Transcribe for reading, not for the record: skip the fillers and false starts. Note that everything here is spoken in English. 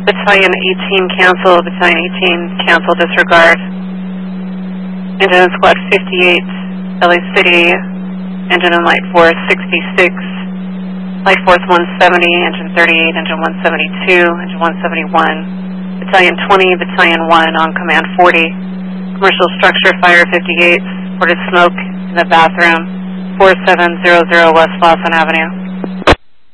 Battalion 18 cancel, Battalion 18 cancel, disregard. Engine and Squad 58, LA City, Engine and Light Force 66, Light Force 170, Engine 38, Engine 172, Engine 171, Battalion 20, Battalion 1 on Command 40, Commercial Structure Fire 58, reported smoke in the bathroom, 4700 West Lawson Avenue.